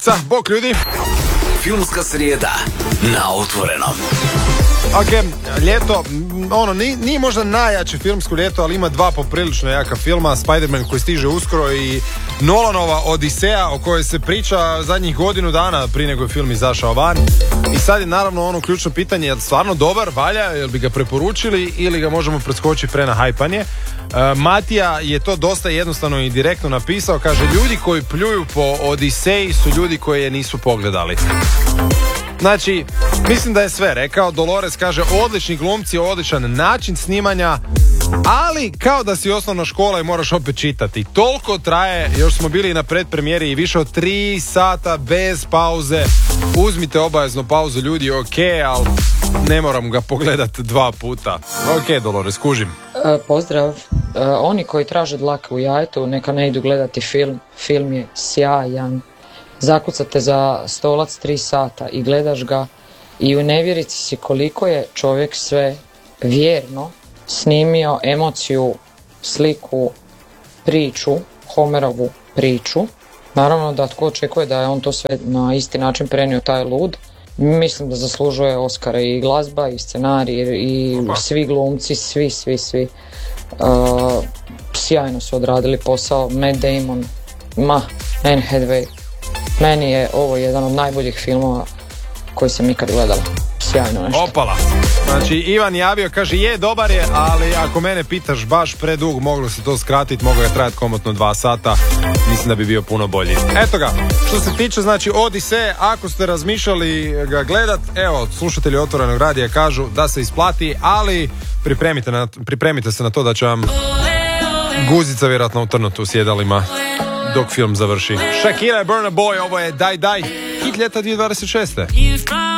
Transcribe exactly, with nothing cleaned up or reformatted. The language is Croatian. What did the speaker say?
Ca, bok ljudi. Filmska srijeda na Otvorenom. Ok, ljeto, ono, nije, nije možda najjače filmsko ljeto, ali ima dva poprilično jaka filma, Spider-Man koji stiže uskoro i Nolanova Odiseja o kojoj se priča zadnjih godinu dana prije nego je film izašao van. I sad je naravno ono ključno pitanje, je li stvarno dobar, valja, jel bi ga preporučili ili ga možemo preskočiti pre na hajpanje. E, Matija je to dosta jednostavno i direktno napisao, kaže, ljudi koji pljuju po Odiseji su ljudi koji je nisu pogledali. Znači, mislim da je sve rekao. Dolores kaže, odlični glumci, odličan način snimanja, ali kao da si osnovna škola i moraš opet čitati. Toliko traje, još smo bili na predpremijeri i više od tri sata bez pauze. Uzmite obavezno pauzu ljudi, ok, ali ne moram ga pogledati dva puta. Ok, Dolores, kužim. E, pozdrav. E, oni koji traže dlake u jajetu, neka ne idu gledati film. Film je sjajan. Zakucate za stolac tri sata i gledaš ga i u nevjerici si koliko je čovjek sve vjerno snimio emociju, sliku, priču, Homerovu priču. Naravno da tko očekuje da je on to sve na isti način prenio, taj lud. Mislim da zaslužuje Oscara i glazba i scenarij i svi glumci, svi, svi, svi. Uh, sjajno su odradili posao. Matt Damon, ma, Anne Hathaway. Meni je ovo jedan od najboljih filmova koji sam ikad gledala. Sjajno nešto. Opala. Znači, Ivan javio, kaže, je, dobar je, ali ako mene pitaš baš predug, moglo se to skratiti, moglo je trajati komotno dva sata. Mislim da bi bio puno bolji. Eto ga, što se tiče, znači, Odiseje, ako ste razmišljali ga gledat, evo, slušatelji Otvorenog radija kažu da se isplati, ali pripremite, na, pripremite se na to da će vam guzica vjerojatno utrnuti u sjedalima dok film završi. Shakira i Burna Boy, ovo je Daj Daj, hit ljeta dvije tisuće dvadeset šeste.